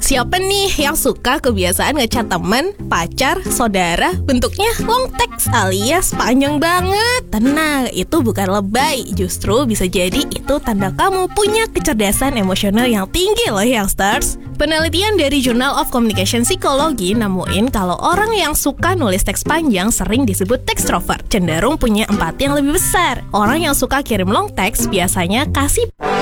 Siapa nih yang suka kebiasaan ngechat temen, pacar, saudara bentuknya long text alias panjang banget? Tenang, itu bukan lebay. Justru bisa jadi itu tanda kamu punya kecerdasan emosional yang tinggi loh youngsters. Penelitian dari Journal of Communication Psychology nemuin kalau orang yang suka nulis teks panjang sering disebut extrovert, cenderung punya empati yang lebih besar. Orang yang suka kirim long text biasanya kasih